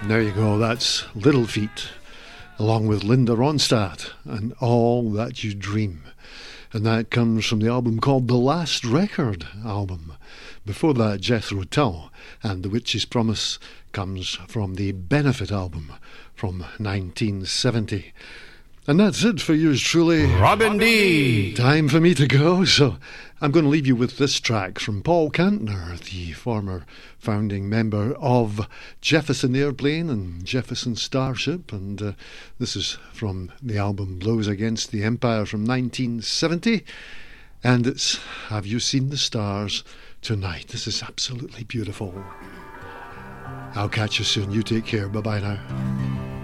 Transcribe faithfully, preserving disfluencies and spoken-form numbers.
There you go, that's Little Feat, along with Linda Ronstadt, and All That You Dream. And that comes from the album called The Last Record album. Before that, Jethro Tull, and The Witch's Promise comes from the Benefit album from nineteen seventy. And that's it for yours truly, Robin D. Time for me to go, so I'm going to leave you with this track from Paul Kantner, the former founding member of Jefferson Airplane and Jefferson Starship, and uh, this is from the album Blows Against the Empire from nineteen seventy, and it's Have You Seen the Stars Tonight? This is absolutely beautiful. I'll catch you soon. You take care. Bye-bye now.